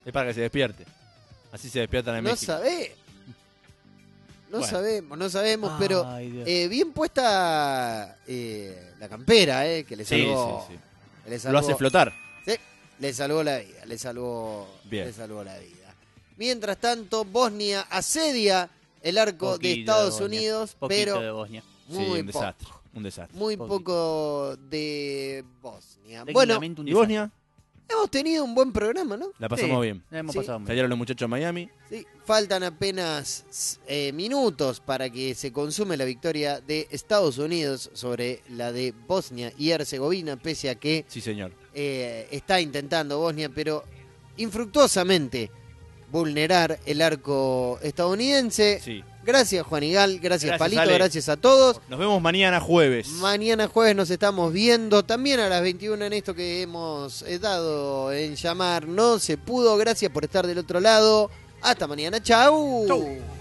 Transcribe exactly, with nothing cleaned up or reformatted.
Es para que se despierte. Así se despiertan en No México. sabés. No Bueno. sabemos, no sabemos, pero Ay, Dios. eh, bien puesta eh, la campera, eh, que le Sí, salvó. sí, sí. que le Lo salvó- hace flotar. Sí, le salvó la vida, le salvó, Bien. le salvó la vida. Mientras tanto, Bosnia asedia el arco Poquito de Estados Bosnia, Unidos, poquito pero de Bosnia. Sí, muy un poco, desastre. Un desastre. muy Poquito. poco de Bosnia. Bueno, Técnicamente un ¿Y desastre. Bosnia? hemos tenido un buen programa, ¿no? La pasamos Sí, bien. la hemos Sí. pasado muy bien. Salieron los muchachos a Miami. Sí, faltan apenas eh, minutos para que se consume la victoria de Estados Unidos sobre la de Bosnia y Herzegovina, pese a que Sí, señor. eh, está intentando Bosnia, pero infructuosamente vulnerar el arco estadounidense. Sí. Gracias, Juan Igal, gracias, Gracias, Palito, Ale. gracias a todos. Nos vemos mañana jueves. Mañana jueves nos estamos viendo también a las veintiuna en esto que hemos eh, dado en llamar No Se Pudo. Gracias por estar del otro lado. Hasta mañana. Chau. Chau.